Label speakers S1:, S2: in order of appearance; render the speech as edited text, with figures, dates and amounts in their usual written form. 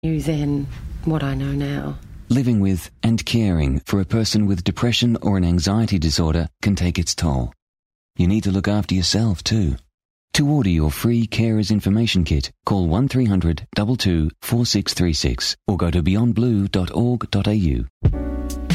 S1: knew then what I know now.
S2: Living with and caring for a person with depression or an anxiety disorder can take its toll. You need to look after yourself too. To order your free Carers Information Kit, call 1300 22 4636 or go to beyondblue.org.au.